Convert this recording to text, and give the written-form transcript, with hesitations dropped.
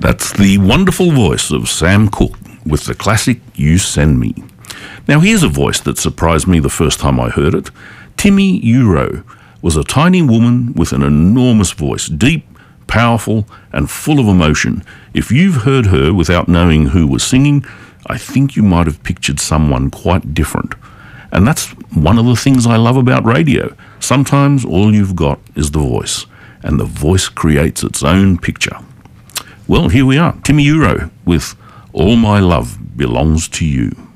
That's the wonderful voice of Sam Cooke with the classic You Send Me. Now here's a voice that surprised me the first time I heard it. Timmy Euro was a tiny woman with an enormous voice, deep, powerful and full of emotion. If you've heard her without knowing who was singing, I think you might have pictured someone quite different. And that's one of the things I love about radio. Sometimes all you've got is the voice, and the voice creates its own picture. Well, here we are, Timmy Euro with All My Love Belongs to You.